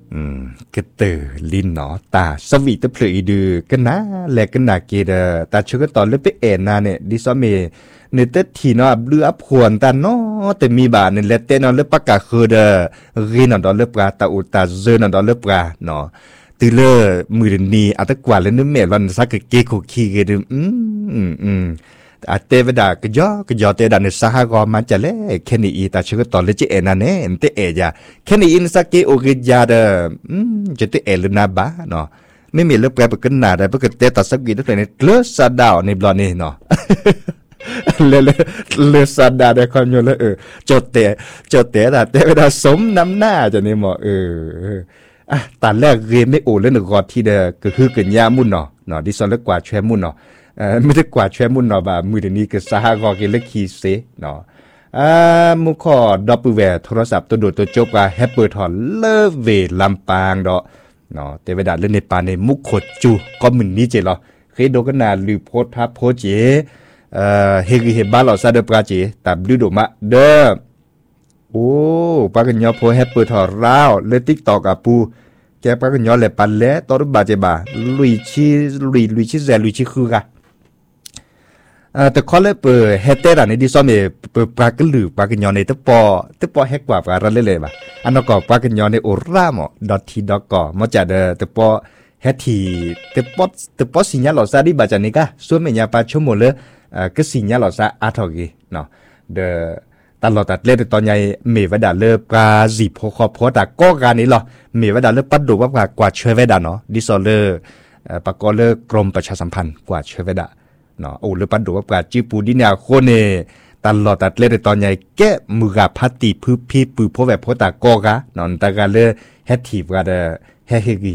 cái từ linh nó ta sao vì tập luyện được cái ná lẹ cái nà kia đó ta chưa có tỏ lớp bé na nè đi xóa mề nên tết thì nó đưa áp huồn ta nóแต่มีบาเนี่ยแล้วแต่nó lớpปากกาคือเด้อเรียนnó lớp ra taอุตาเจอnó lớp raเนาะtừ lơมือนี้อาจจะกว่าเลยนึกแม่วันสักเกะคุขี้กันอาเตวดาก็ย่อเตดาในสหกรณ์มันจะเล่แค่นี้อีตาชื่อตอนเล็กเอ็นนั่นเองเตเอยาแค่นี้อินสักเกโอเกยาเด้อจะเตเอลนาบ้าเนาะไม่มีเลือกแปลเป็นกันหนาได้เพราะเตตัดสักกี่ตัวเนี่ยเลือซาดาวในบลอนี่เนาะเลือซาดาได้ความยลจดเตแต่เตวดาสมน้ำหน้าจะนี่หมอตอนแรกเรียนไม่โอ้แล้วหนึ่งกอดที่เด้อก็คือเกินยามุ่นเนาะดิซอนเล็กกว่าแชมุ่นเนาะไม่ได้กว่าแชมุ่นเนาะแบบมือเดี๋ยวนี้ก็สหกรณ์กินเล็กคีเซเนาะมุขอดับเบิลแวร์โทรศัพท์ตัวโดดตัวจบกับแฮปเปิลทอนเลิฟเวลำปางเนาะแต่เวลาเล่นในป่าในมุขขดจูก็มึงนี้เจเหรอเคยดูกันนาลือโพสทับโพสเจเฮบ้านเราซาเดปราเจแต่ดูดูมาเด้อโอ้ปากันยอโพแฮปเปิลทอนราวเล่นติ๊กตอกกับปูแกปากันยอเลยปันแล้วตอนบาเจบาลุยชิแซลุยชิคือกันแต่ข้อเล่เปิดเฮเตอร์อันนี้ดิซอมเปิดปลากระลือปลากระยอนในตะปอแฮกกว่าปลาระเลยป่ะอันนั้นก็ปลากระยอนในโอราหมอดอททีดอกก็มาจากตะปอแฮทีตะปอสิญญาหลอดซาดิบาจานิกาส่วนเมียปลาชั่วโมงเลยก็สิญญาหลอดซาอาทอกีเนาะตลอดตัดเล่นตอนใหญ่เมวดาเลิปลาจีโพคอโพตาก็การนี้หรอเมวดาเลิปัดดูว่ากว่าเชเวดาเนาะดิซอเลอร์ปากก็เลิกกรมประชาสัมพันธ์กว่าเชเวดาเนาะโอ้เลือปัดดูว่าจีปูดิเนี่ยโคเนตลอดตัดเล่นตอนใหญ่แกมือกับพัตติพื้นพี่ปือพวกแบบพวกตาโกกะเนาะตาการเลือแฮทีฟกันเฮเฮกี